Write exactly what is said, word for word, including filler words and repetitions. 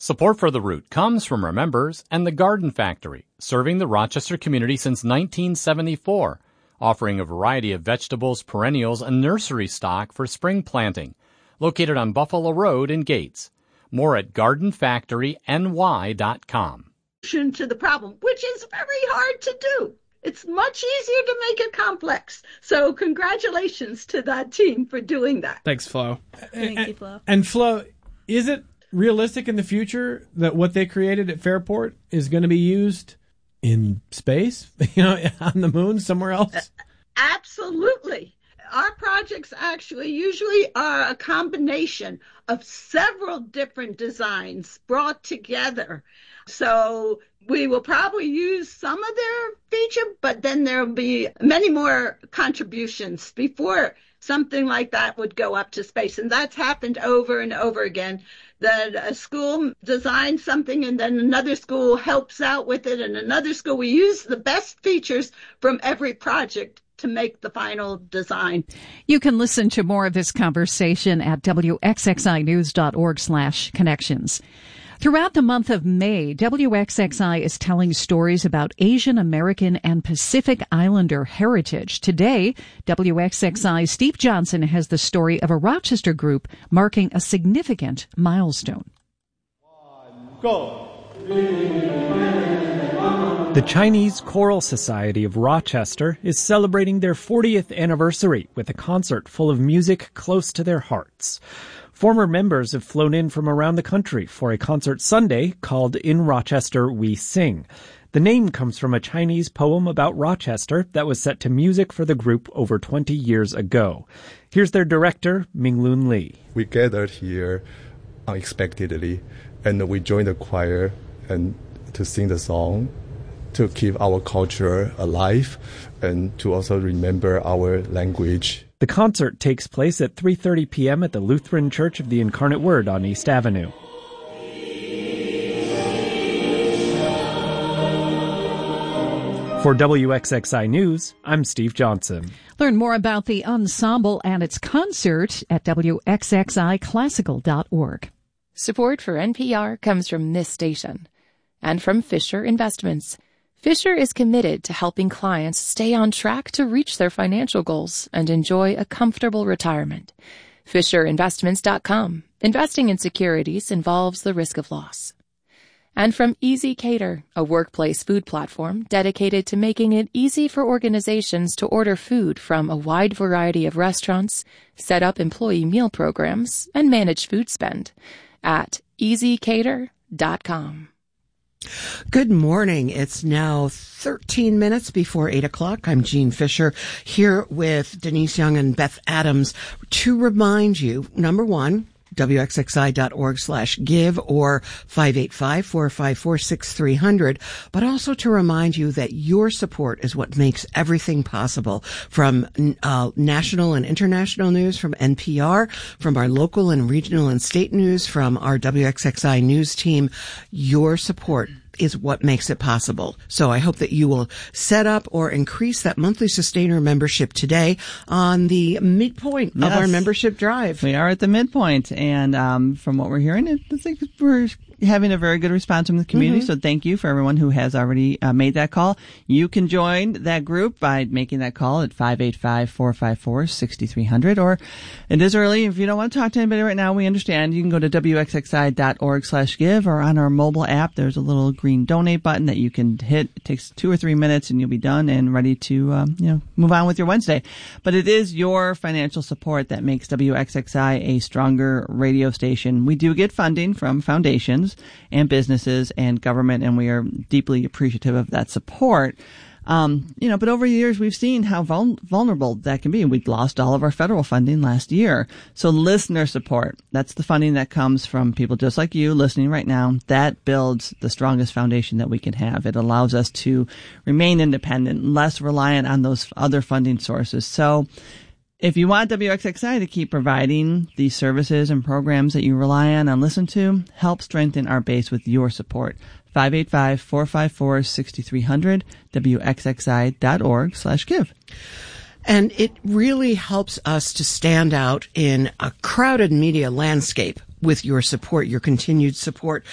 Support for The Root comes from our members and the Garden Factory, serving the Rochester community since nineteen seventy-four, offering a variety of vegetables, perennials, and nursery stock for spring planting. Located on Buffalo Road in Gates. More at garden factory n y dot com. To the problem, which is very hard to do. It's much easier to make it complex. So congratulations to that team for doing that. Thanks, Flo. Thank and, you, Flo. And Flo, is it realistic in the future that what they created at Fairport is going to be used in space, you know, on the moon, somewhere else? Uh, absolutely. Our projects actually usually are a combination of several different designs brought together. So we will probably use some of their feature, but then there will be many more contributions before something like that would go up to space. And that's happened over and over again, that a school designs something and then another school helps out with it, and another school. We use the best features from every project to make the final design. You can listen to more of this conversation at w x x i news dot org slash connections. Throughout the month of May, W X X I is telling stories about Asian American and Pacific Islander heritage. Today, W X X I's Steve Johnson has the story of a Rochester group marking a significant milestone. One, go. The Chinese Choral Society of Rochester is celebrating their fortieth anniversary with a concert full of music close to their hearts. Former members have flown in from around the country for a concert Sunday called In Rochester We Sing. The name comes from a Chinese poem about Rochester that was set to music for the group over twenty years ago. Here's their director, Minglun Lee. We gathered here unexpectedly, and we joined the choir and to sing the song, to keep our culture alive, and to also remember our language. The concert takes place at three thirty p.m. at the Lutheran Church of the Incarnate Word on East Avenue. For W X X I News, I'm Steve Johnson. Learn more about the ensemble and its concert at w x x i classical dot org. Support for N P R comes from this station and from Fisher Investments. Fisher is committed to helping clients stay on track to reach their financial goals and enjoy a comfortable retirement. Fisher Investments dot com. Investing in securities involves the risk of loss. And from Easy Cater, a workplace food platform dedicated to making it easy for organizations to order food from a wide variety of restaurants, set up employee meal programs, and manage food spend at easy cater dot com. Good morning. It's now thirteen minutes before eight o'clock. I'm Jean Fisher here with Denise Young and Beth Adams to remind you, number one, w x x i dot org slash give or five eight five, four five four, six three zero zero, but also to remind you that your support is what makes everything possible, from uh, national and international news from N P R, from our local and regional and state news from our W X X I news team. Your support is what makes it possible. So I hope that you will set up or increase that monthly sustainer membership today on the midpoint yes. of our membership drive. We are at the midpoint, and um, from what we're hearing, it looks like we're having a very good response from the community. Mm-hmm. So thank you for everyone who has already uh, made that call. You can join that group by making that call at five eight five, four five four, six three zero zero, or it is early. If you don't want to talk to anybody right now, we understand. You can go to w x x i dot org slash give, or on our mobile app, there's a little green donate button that you can hit. It takes two or three minutes and you'll be done and ready to, um, you know, move on with your Wednesday. But it is your financial support that makes W X X I a stronger radio station. We do get funding from foundations and businesses and government, and we are deeply appreciative of that support. Um, you know, but over the years, we've seen how vul- vulnerable that can be. We'd lost all of our federal funding last year. So listener support, that's the funding that comes from people just like you listening right now. That builds the strongest foundation that we can have. It allows us to remain independent, less reliant on those other funding sources. So if you want W X X I to keep providing these services and programs that you rely on and listen to, help strengthen our base with your support. five eight five, four five four, six three zero zero, w x x i dot org slash give. And it really helps us to stand out in a crowded media landscape with your support, your continued support